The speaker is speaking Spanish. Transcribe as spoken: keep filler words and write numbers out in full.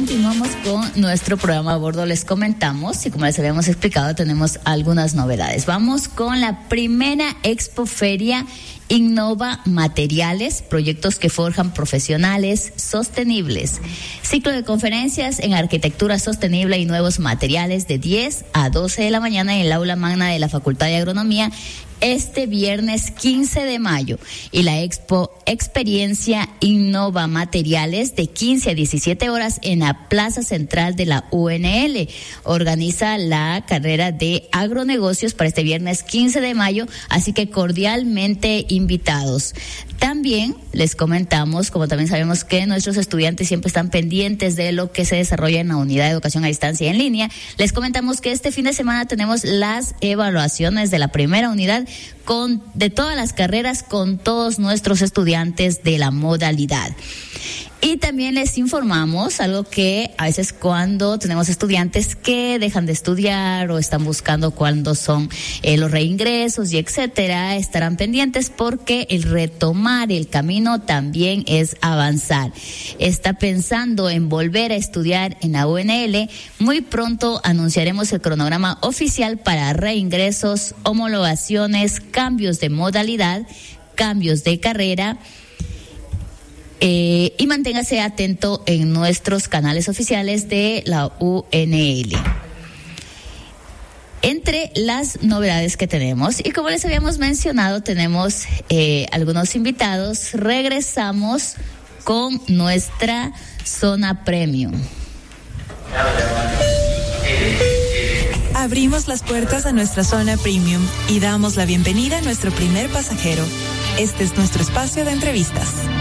continuamos con nuestro programa a bordo. Les comentamos y como les habíamos explicado, tenemos algunas novedades. Vamos con la primera expoferia Innova Materiales, proyectos que forjan profesionales sostenibles. Ciclo de conferencias en arquitectura sostenible y nuevos materiales de diez a doce de la mañana en el aula magna de la Facultad de Agronomía este viernes quince de mayo, y la expo Experiencia Innova Materiales de quince a diecisiete horas en la Plaza Central de la U N L. Organiza la carrera de agronegocios para este viernes quince de mayo, así que cordialmente invitados. También les comentamos, como también sabemos que nuestros estudiantes siempre están pendientes de lo que se desarrolla en la unidad de educación a distancia y en línea, les comentamos que este fin de semana tenemos las evaluaciones de la primera unidad con de todas las carreras con todos nuestros estudiantes de la modalidad. Y también les informamos algo que a veces cuando tenemos estudiantes que dejan de estudiar o están buscando cuándo son eh, los reingresos y etcétera, estarán pendientes porque el retomar el camino también es avanzar. Está pensando en volver a estudiar en la U N L. Muy pronto anunciaremos el cronograma oficial para reingresos, homologaciones, cambios de modalidad, cambios de carrera. Eh, y manténgase atento en nuestros canales oficiales de la U N L. Entre las novedades que tenemos, y como les habíamos mencionado, tenemos eh, algunos invitados. Regresamos con nuestra zona premium. Abrimos las puertas a nuestra zona premium y damos la bienvenida a nuestro primer pasajero. Este es nuestro espacio de entrevistas.